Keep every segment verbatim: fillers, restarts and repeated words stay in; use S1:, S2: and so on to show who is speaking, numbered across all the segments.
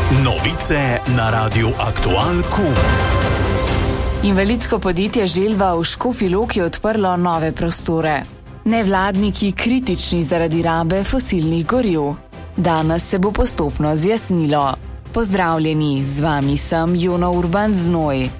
S1: Novice na Radiu Aktual Kum.
S2: Invalidsko podjetje Želva v Škofji Loki je odprlo nove prostore. Nevladniki kritični zaradi rabe fosilnih goriv. Danes se bo postopno zjasnilo. Pozdravljeni, z vami sem Jona Urban Znoj.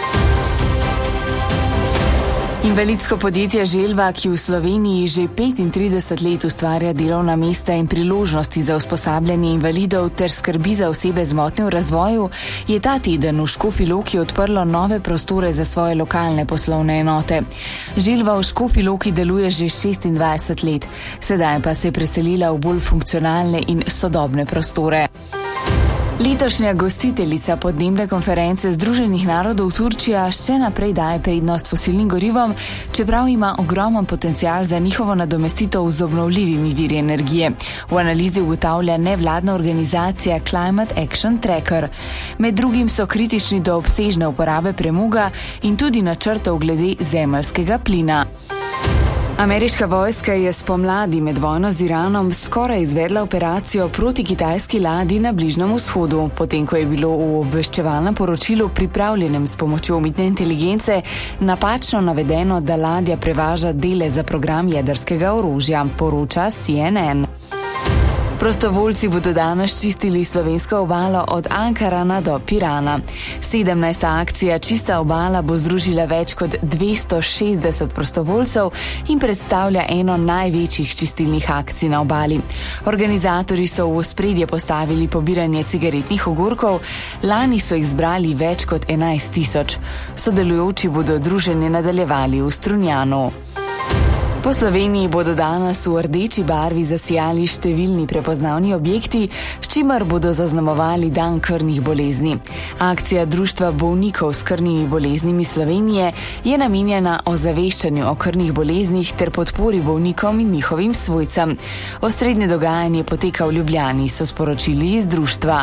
S2: Invalidsko podjetje Želva, ki v Sloveniji že petintrideset let ustvarja delovna mesta in priložnosti za usposabljanje invalidov ter skrbi za osebe z motnjo v razvoju, je ta teden v Škofji Loki odprlo nove prostore za svoje lokalne poslovne enote. Želva v Škofji Loki deluje že šestindvajset let, sedaj pa se je preselila v bolj funkcionalne in sodobne prostore. Letošnja gostiteljica podnebne konference Združenih narodov Turčija še naprej daje prednost fosilnim gorivom, čeprav ima ogromen potencial za njihovo nadomestitev z obnovljivimi viri energije. V analizi ugotavlja nevladna organizacija Climate Action Tracker. Med drugim so kritični do obsežne uporabe premoga in tudi načrtov glede zemeljskega plina. Ameriška vojska je spomladi med vojno z Iranom skoraj izvedla operacijo proti kitajski ladji na Bližnjem vzhodu, potem ko je bilo v obveščevalnem poročilu pripravljenem s pomočjo umetne inteligence napačno navedeno, da ladja prevaža dele za program jedrskega orožja, poroča C N N. Prostovoljci bodo danes čistili slovensko obalo od Ankarana do Pirana. sedemnajsta akcija Čista obala bo združila več kot dvesto šestdeset prostovoljcev in predstavlja eno največjih čistilnih akcij na obali. Organizatorji so v ospredje postavili pobiranje cigaretnih ogorkov, lani so jih zbrali več kot enajst tisoč. Sodelujoči bodo druženje nadaljevali v Strunjanu. Po Sloveniji bodo danes v rdeči barvi zasijali številni prepoznavni objekti, s čimer bodo zaznamovali dan krvnih bolezni. Akcija Društva bolnikov s krvnimi boleznimi Slovenije je namenjena ozaveščanju o krvnih boleznih ter podpori bolnikom in njihovim svojcem. Osrednje dogajanje poteka v Ljubljani, so sporočili iz društva.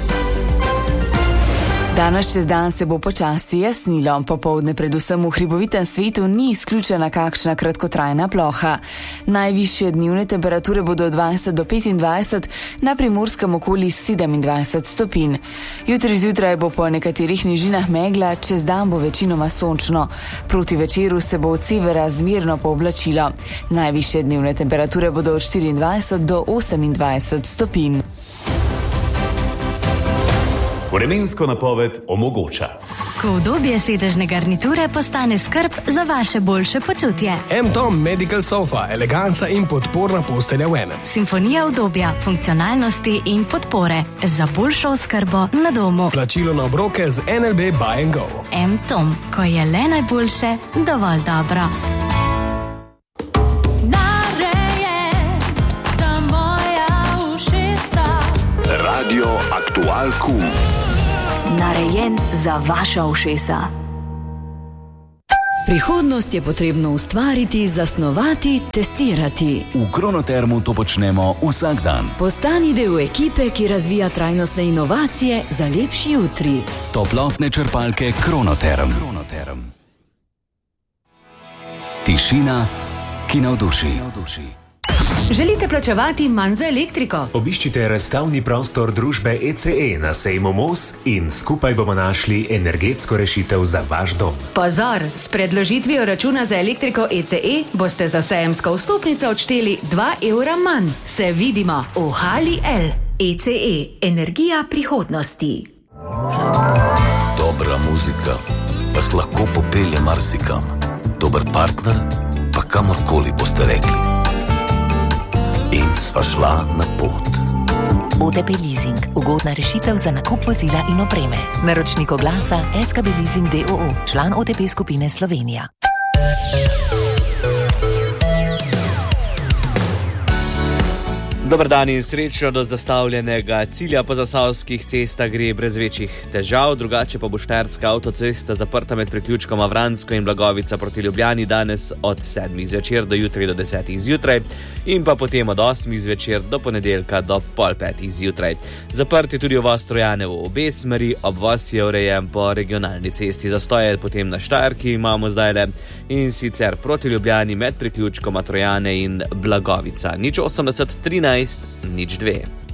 S2: Danes čez dan se bo počasi jasnilo. Popoldne predvsem v hribovitem svetu ni izključena kakšna kratkotrajna ploha. Najvišje dnevne temperature bodo od dvajset do petindvajset, na Primorskem okoli sedemindvajset stopinj. Jutri zjutraj bo po nekaterih nižinah megla, čez dan bo večinoma sončno. Proti večeru se bo od severa zmerno pooblačilo. Najvišje dnevne temperature bodo od štiriindvajset do osemindvajset stopinj.
S1: Vremensko napoved omogoča.
S3: Ko udobje sedežne garniture postane skrb za vaše boljše počutje.
S4: M-Tom Medical Sofa, eleganca in podporna postelja v enem.
S3: Simfonija udobja, funkcionalnosti in podpore za boljšo oskrbo na domu.
S4: Plačilo na obroke z N L B Buy and Go.
S3: M-Tom, ko je le najboljše, dovolj dobro.
S1: Radio Aktual Kum.
S5: Narejen za vaša ušesa. Prihodnost je potrebno ustvariti, zasnovati, testirati.
S6: V Kronotermu to počnemo vsak dan.
S5: Postani del ekipe, ki razvija trajnostne inovacije za lepši jutri.
S6: Toplotne črpalke Kronoterm. Kronoterm. Tišina, ki navduši.
S7: Želite plačevati manj za elektriko?
S8: Obiščite razstavni prostor družbe E C E na sejmu Mos in skupaj bomo našli energetsko rešitev za vaš dom.
S7: Pozor, s predložitvijo računa za elektriko E C E boste za sejemsko vstopnico odšteli dva evra manj. Se vidimo v Hali L.
S5: E C E, energija prihodnosti.
S9: Dobra muzika vas lahko popelje marsikam. Dober partner pa kamorkoli boste rekli. In sva šla na pot.
S10: O T P Leasing. Ugodna rešitev za nakup vozila in opreme. Naročnik oglasa S K B Leasing D O O. Član O T P skupine Slovenija.
S11: Dobar dan in srečno do zastavljenega cilja. Po zasavskih cestah gre brez večjih težav, drugače pa bo štajerska avtocesta zaprta med priključkoma Vransko in Blagovica proti Ljubljani danes od sedmih zvečer do jutri do desetih zjutraj in pa potem od osmih zvečer do ponedeljka do pol petih zjutraj. Zaprt je tudi uvoz Trojane v obe smeri, obvoz je urejen po regionalni cesti. Zastoje potem na Štajerki imamo zdajle in sicer proti Ljubljani med priključkoma Trojane in Blagovica. nič osemdeset trinajst nič dve.